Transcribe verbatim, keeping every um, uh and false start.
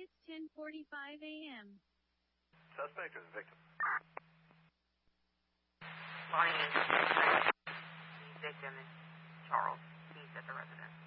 It's ten forty-five a.m. Suspect or the victim? Lonnie is the victim is Charles. He's at the residence.